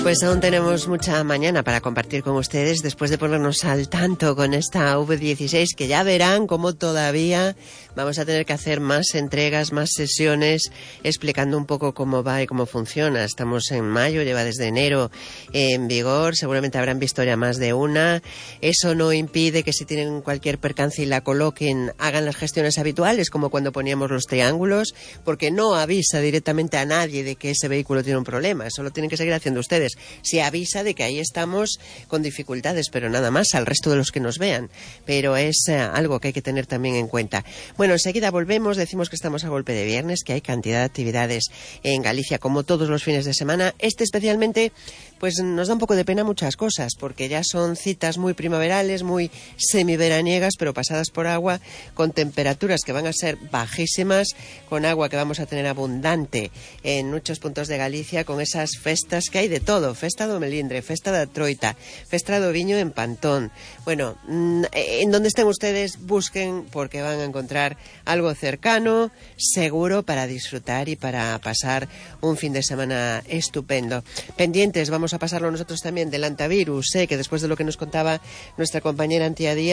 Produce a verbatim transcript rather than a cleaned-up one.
Pues aún tenemos mucha mañana para compartir con ustedes después de ponernos al tanto con esta V dieciséis, que ya verán cómo todavía vamos a tener que hacer más entregas, más sesiones, explicando un poco cómo va y cómo funciona. Estamos en mayo, lleva desde enero en vigor, seguramente habrán visto ya más de una. Eso no impide que si tienen cualquier percance y la coloquen, hagan las gestiones habituales, como cuando poníamos los triángulos, porque no avisa directamente a nadie de que ese vehículo tiene un problema. Eso lo tienen que seguir haciendo ustedes. Se avisa de que ahí estamos con dificultades, pero nada más al resto de los que nos vean. Pero es eh, algo que hay que tener también en cuenta. Bueno, enseguida volvemos, decimos que estamos a golpe de viernes, que hay cantidad de actividades en Galicia, como todos los fines de semana. Este especialmente, pues nos da un poco de pena muchas cosas, porque ya son citas muy primaverales, muy semiveraniegas, pero pasadas por agua, con temperaturas que van a ser bajísimas, con agua que vamos a tener abundante en muchos puntos de Galicia, con esas festas que hay de todo. Festa do Melindre, Festa da Troita, Festa do Viño en Pantón. Bueno, en donde estén ustedes, busquen, porque van a encontrar algo cercano, seguro, para disfrutar y para pasar un fin de semana estupendo. Pendientes, vamos a pasarlo nosotros también del antivirus, sé que después de lo que nos contaba nuestra compañera Antía Díaz,